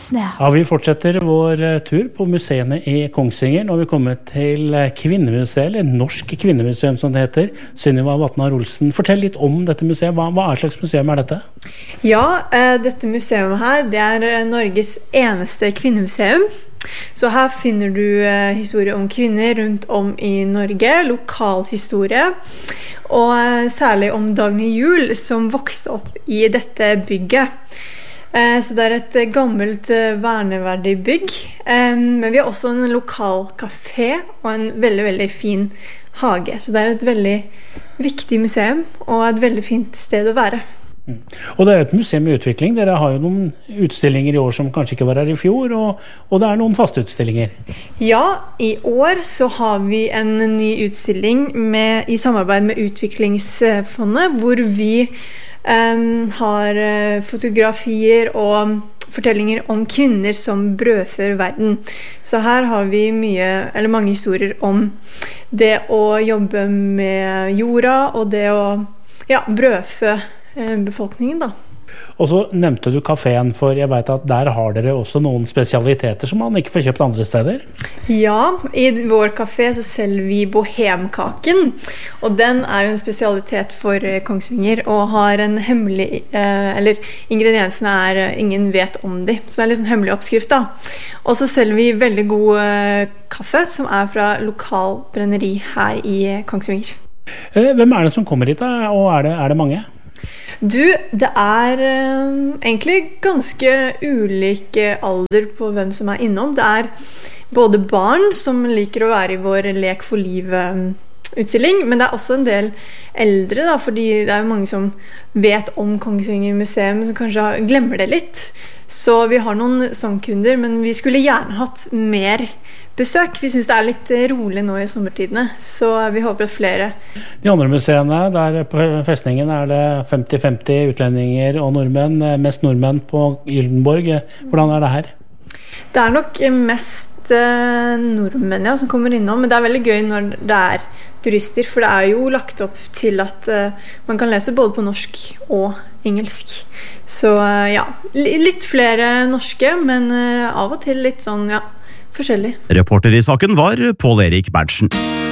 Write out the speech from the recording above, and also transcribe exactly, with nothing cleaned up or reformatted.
Russia. Ja, vi fortsetter vår tur på museene i Kongsvinger. Nå har vi kommet til Kvinnemuseet, eller Norsk Kvinnemuseum som det heter. Sunniva Vatnar Olsen, fortell litt om dette museet. Hva, hva er slags museum er dette? Ja, uh, dette museet her, det er Norges eneste kvinnemuseum. Så her finner du uh, historier om kvinner rundt om i Norge, lokal historie, og uh, særlig om Dagny Juel, som vokste opp i dette bygget. Så det er et gammelt verneverdig bygg, men vi har også en lokal kafé og en veldig, veldig fin hage. Så det er et veldig viktig museum og et veldig fint sted å være. Mm. Og det er et museum i utvikling. Dere har jo noen utstillinger i år som kanskje ikke var her i fjor, og, og det er noen faste utstillinger. Ja, i år så har vi en ny utstilling med, i samarbeid med Utviklingsfondet, hvor vi Um, har uh, fotografier og fortellinger om kvinner som brødfør verden. Så her har vi mye, eller mange historier om det å jobbe med jorda og det å ja, brødfø uh, befolkningen da. Og så nevnte du kaféen, for jeg vet at der har dere også noen spesialiteter som man ikke får kjøpt andre steder. Ja, i vår kafé så selger vi bohemkaken, og den er jo en spesialitet for Kongsvinger, og har en hemmelig, eh, eller ingrediensene er, ingen vet om de, så det er litt sånn hemmelig oppskrift da. Og så selger vi veldig god eh, kaffe, som er fra lokal brenneri her i Kongsvinger. Eh, hvem er det som kommer hit da, og er det, er det mange? Du, det er eh, egentlig ganske ulik alder på hvem som er innom. Det er både barn som liker å være i vår Lek for livet-utstilling, men det er også en del eldre, da, fordi det er jo mange som vet om Kongsvinger museum, som kanskje glemmer det litt. Så vi har noen sangkunder, men vi skulle gjerne hatt mer besøk. Vi synes det er litt rolig nå i sommertidene, så vi håper at flere. De andre museene, der på festningen er det femti femti utlendinger og nordmenn, mest nordmenn på Gyldenborg. Hvordan er det her? Det er nok mest eh, nordmenn ja, som kommer innom, men det er veldig gøy når det er turister, for det er jo lagt opp til at eh, man kan lese både på norsk og engelsk. Så eh, ja, litt flere norske, men eh, av og til litt sånn, ja, forskjellig. Reporter i saken var Pål Erik Berntsen.